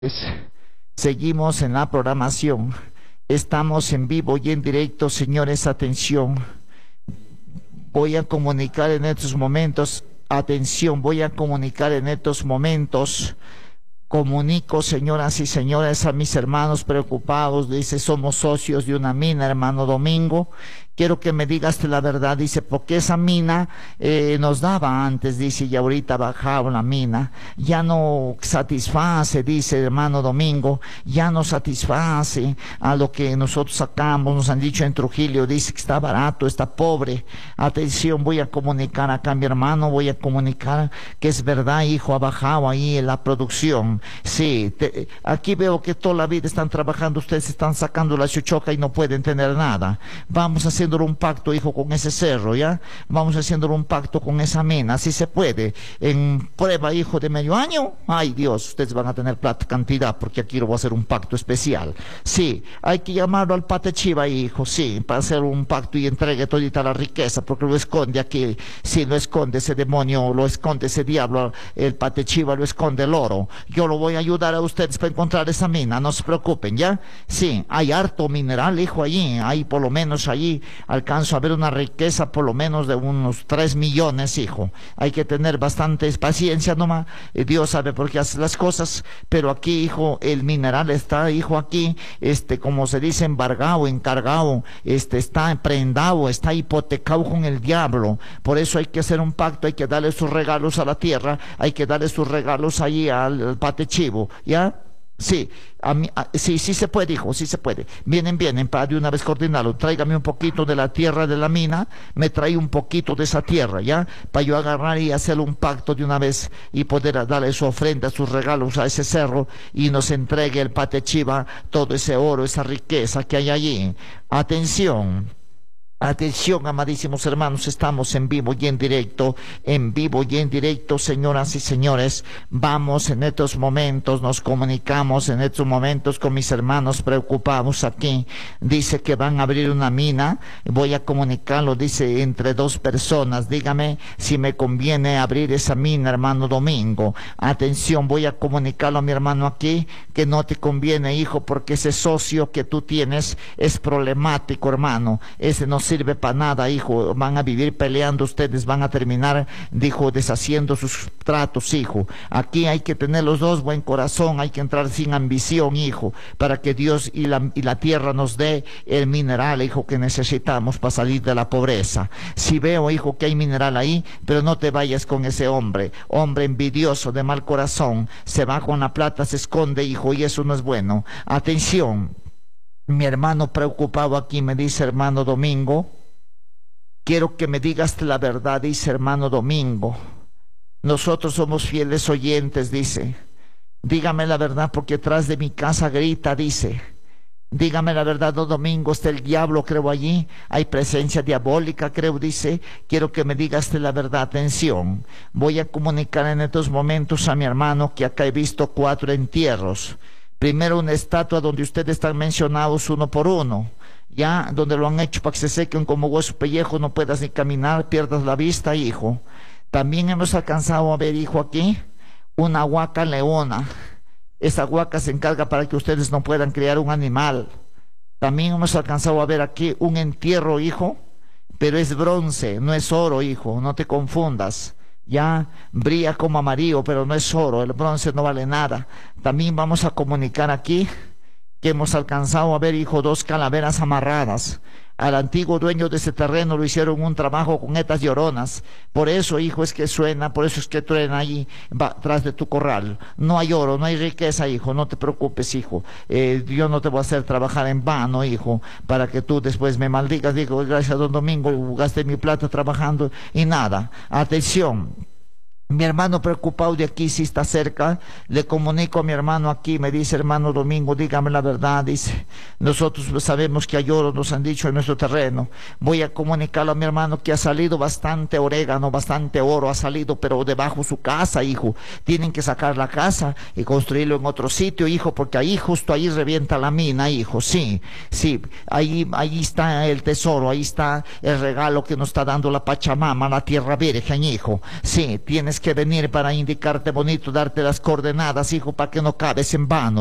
Pues, seguimos en la programación. Estamos en vivo y en directo, señores, atención. Voy a comunicar en estos momentos, atención, voy a comunicar en estos momentos. Comunico, señoras y señores, a mis hermanos preocupados. Dice, somos socios de una mina, hermano Domingo. Quiero que me digas la verdad. Dice, porque esa mina nos daba antes, dice, y ahorita bajaba la mina. Ya no satisface, dice, hermano Domingo, ya no satisface a lo que nosotros sacamos. Nos han dicho en Trujillo, dice que está barato, está pobre. Atención, voy a comunicar acá a mi hermano, voy a comunicar que es verdad, hijo, ha bajado ahí en la producción. Sí, aquí veo que toda la vida están trabajando, ustedes están sacando la chuchoca y no pueden tener nada. Vamos haciendo un pacto, hijo, con ese cerro, ¿ya? Vamos haciendo un pacto con esa mina, si se puede. En prueba, hijo, de medio año, ay Dios, ustedes van a tener plata cantidad, porque aquí lo voy a hacer un pacto especial. Sí, hay que llamarlo al Pate Chiva, hijo, sí, para hacer un pacto y entregue todita la riqueza, porque lo esconde aquí, sí, lo esconde ese demonio, lo esconde ese diablo, el Pate Chiva lo esconde el oro. Yo lo voy a ayudar a ustedes para encontrar esa mina, no se preocupen, ¿ya? Sí, hay harto mineral, hijo, allí, hay por lo menos allí, alcanzo a ver una riqueza por lo menos de unos 3 millones, hijo. Hay que tener bastante paciencia nomás, Dios sabe por qué hace las cosas, pero aquí, hijo, el mineral está, hijo, aquí, como se dice, embargado, encargado, está prendado, está hipotecado con el diablo. Por eso hay que hacer un pacto, hay que darle sus regalos a la tierra, hay que darle sus regalos allí al Pate Chivo, ¿ya? Sí, sí, sí se puede, hijo, sí se puede. Vienen, para de una vez coordinarlo. Tráigame un poquito de la tierra de la mina, me trae un poquito de esa tierra, ¿ya? Para yo agarrar y hacer un pacto de una vez y poder darle su ofrenda, sus regalos a ese cerro y nos entregue el Pate Chiva todo ese oro, esa riqueza que hay allí. Atención. Atención, amadísimos hermanos, estamos en vivo y en directo, señoras y señores. Vamos en estos momentos, nos comunicamos en estos momentos con mis hermanos preocupados aquí. Dice que van a abrir una mina, voy a comunicarlo, dice, entre 2 personas. Dígame si me conviene abrir esa mina, hermano Domingo. Atención, voy a comunicarlo a mi hermano aquí, que no te conviene, hijo, porque ese socio que tú tienes es problemático, hermano. Ese no sirve para nada, hijo. Van a vivir peleando ustedes, van a terminar, dijo, deshaciendo sus tratos, hijo. Aquí hay que tener los dos buen corazón, hay que entrar sin ambición, hijo, para que Dios y la tierra nos dé el mineral, hijo, que necesitamos para salir de la pobreza. Si veo, hijo, que hay mineral ahí, pero no te vayas con ese hombre envidioso, de mal corazón, se va con la plata, se esconde, hijo, y eso no es bueno. Atención. Mi hermano preocupado aquí me dice, hermano Domingo, quiero que me digas la verdad, dice, hermano Domingo. Nosotros somos fieles oyentes, dice. Dígame la verdad, porque atrás de mi casa grita, dice. Dígame la verdad, don Domingo, está el diablo, creo, allí. Hay presencia diabólica, creo, dice. Quiero que me digas la verdad. Atención. Voy a comunicar en estos momentos a mi hermano que acá he visto 4 entierros. Primero una estatua donde ustedes están mencionados uno por uno, ya, donde lo han hecho para que se sequen como hueso pellejo, no puedas ni caminar, pierdas la vista, hijo. También hemos alcanzado a ver, hijo, aquí, una huaca leona. Esa huaca se encarga para que ustedes no puedan criar un animal. También hemos alcanzado a ver aquí un entierro, hijo, pero es bronce, no es oro, hijo, no te confundas. Ya brilla como amarillo, pero no es oro, el bronce no vale nada. También vamos a comunicar aquí que hemos alcanzado a ver, hijo, 2 calaveras amarradas. Al antiguo dueño de ese terreno lo hicieron un trabajo con estas lloronas. Por eso, hijo, es que suena, por eso es que truena allí atrás de tu corral. No hay oro, no hay riqueza, hijo, no te preocupes, hijo. Yo no te voy a hacer trabajar en vano, hijo, para que tú después me maldigas. Digo, gracias a don Domingo, gasté mi plata trabajando y nada. Atención. Mi hermano preocupado de aquí, si está cerca, le comunico a mi hermano aquí, me dice, hermano Domingo, dígame la verdad, dice, nosotros sabemos que hay oro, nos han dicho en nuestro terreno. Voy a comunicarlo a mi hermano que ha salido bastante orégano, bastante oro ha salido, pero debajo de su casa, hijo. Tienen que sacar la casa y construirlo en otro sitio, hijo, porque ahí, justo ahí revienta la mina, hijo. Sí, sí, ahí está el tesoro, ahí está el regalo que nos está dando la Pachamama, la tierra virgen, hijo. Sí, tienes que venir para indicarte bonito, darte las coordenadas, hijo, para que no cabes en vano.